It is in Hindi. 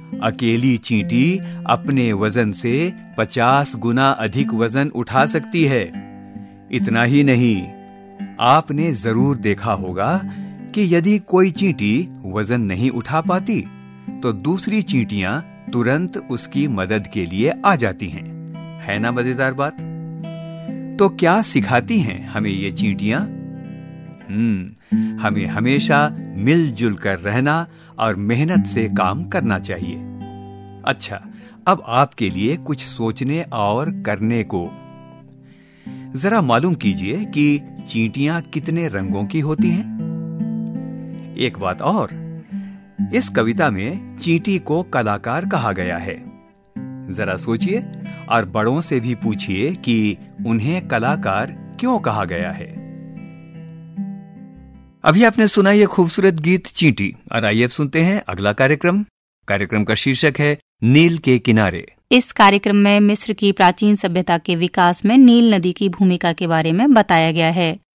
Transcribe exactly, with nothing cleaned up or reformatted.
अकेली चींटी अपने वजन से पचास गुना अधिक वजन उठा सकती है। इतना ही नहीं, आपने जरूर देखा होगा कि यदि कोई चींटी वजन नहीं उठा पाती तो दूसरी चींटियां तुरंत उसकी मदद के लिए आ जाती हैं। है ना मजेदार बात? तो क्या सिखाती हैं हमें ये चींटियां? हम्म हमें हमेशा मिलजुल कर रहना और मेहनत से काम करना चाहिए। अच्छा, अब आपके लिए कुछ सोचने और करने को। जरा मालूम कीजिए कि चींटियां कितने रंगों की होती हैं। एक बात और, इस कविता में चींटी को कलाकार कहा गया है। जरा सोचिए और बड़ों से भी पूछिए कि उन्हें कलाकार क्यों कहा गया है। अभी आपने सुना ये खूबसूरत गीत चींटी, और आइए अब सुनते हैं अगला कार्यक्रम। कार्यक्रम का शीर्षक है नील के किनारे। इस कार्यक्रम में मिस्र की प्राचीन सभ्यता के विकास में नील नदी की भूमिका के बारे में बताया गया है।